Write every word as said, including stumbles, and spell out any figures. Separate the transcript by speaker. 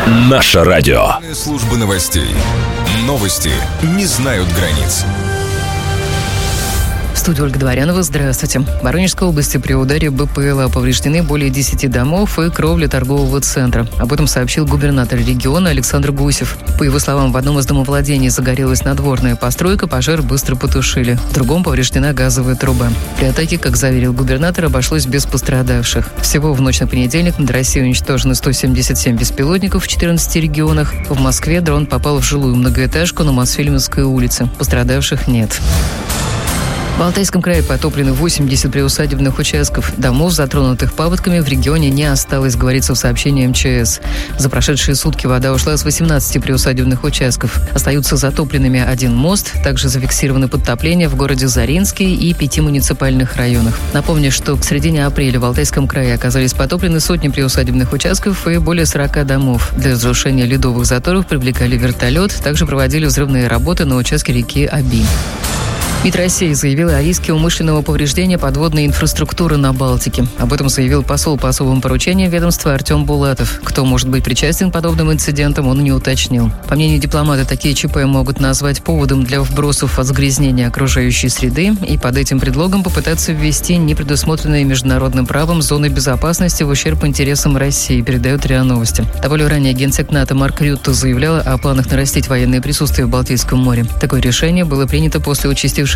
Speaker 1: Наше радио.
Speaker 2: Служба новостей. Новости не знают границ.
Speaker 3: В студии Ольга Дворянова. Здравствуйте. В Воронежской области при ударе БПЛА повреждены более десяти домов и кровля торгового центра. Об этом сообщил губернатор региона Александр Гусев. По его словам, в одном из домовладений загорелась надворная постройка, пожар быстро потушили. В другом повреждена газовая труба. При атаке, как заверил губернатор, обошлось без пострадавших. Всего в ночь на понедельник над Россией уничтожено сто семьдесят семь беспилотников в четырнадцати регионах. В Москве дрон попал в жилую многоэтажку на Мосфильмовской улице. Пострадавших нет. В Алтайском крае потоплены восемьдесят приусадебных участков. Домов, затронутых паводками, в регионе не осталось, говорится в сообщении эм че эс. За прошедшие сутки вода ушла с восемнадцати приусадебных участков. Остаются затопленными один мост. Также зафиксированы подтопления в городе Заринске и пяти муниципальных районах. Напомню, что к середине апреля в Алтайском крае оказались потоплены сотни приусадебных участков и более сорока домов. Для разрушения ледовых заторов привлекали вертолет. Также проводили взрывные работы на участке реки Оби. МИД России заявил о риске умышленного повреждения подводной инфраструктуры на Балтике. Об этом заявил посол по особым поручениям ведомства Артем Булатов. Кто может быть причастен к подобным инцидентам, он не уточнил. По мнению дипломата, такие ЧП могут назвать поводом для вбросов от загрязнения окружающей среды и под этим предлогом попытаться ввести непредусмотренные международным правом зоны безопасности в ущерб интересам России, передает РИА Новости. Довольно ранее генсек НАТО Марк Рютте заявлял о планах нарастить военное присутствие в Балтийском море. Такое решение было принято после участившейся